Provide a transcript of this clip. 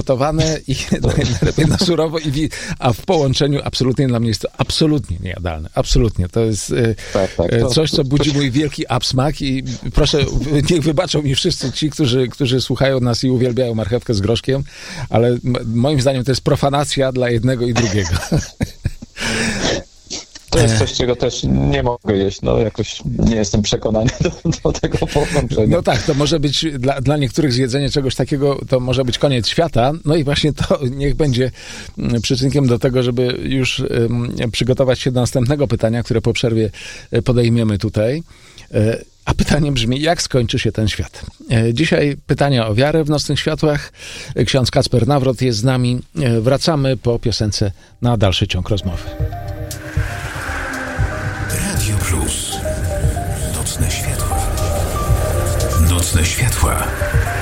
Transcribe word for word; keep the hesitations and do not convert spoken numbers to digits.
gotowane i najlepiej na surowo, i, a w połączeniu absolutnie dla mnie jest to absolutnie niejadalne. Absolutnie. To jest tak, tak, to, coś, co budzi mój wielki absmak i proszę, niech wybaczą mi wszyscy ci, którzy, którzy słuchają nas i uwielbiają marchewkę z groszkiem, ale moim zdaniem to jest profanacja dla jednego i drugiego. To jest coś, czego też nie mogę jeść. No jakoś nie jestem przekonany do, do tego połączenia. No tak, to może być dla, dla niektórych zjedzenie czegoś takiego, to może być koniec świata. No i właśnie to niech będzie przyczynkiem do tego, żeby już um, przygotować się do następnego pytania, które po przerwie podejmiemy tutaj. A pytanie brzmi, jak skończy się ten świat? Dzisiaj pytania o wiarę w nocnych światłach. Ksiądz Kacper Nawrot jest z nami. Wracamy po piosence na dalszy ciąg rozmowy. Radio Plus. Nocne światła. Nocne światła.